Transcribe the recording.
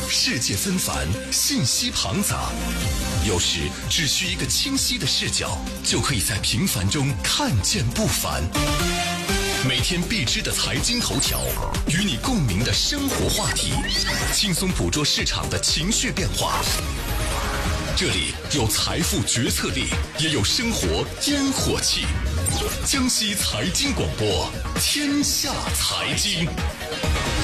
世界纷繁，信息庞杂，有时只需一个清晰的视角，就可以在平凡中看见不凡。每天必知的财经头条，与你共鸣的生活话题，轻松捕捉市场的情绪变化。这里有财富决策力，也有生活烟火气。江西财经广播，天下财经。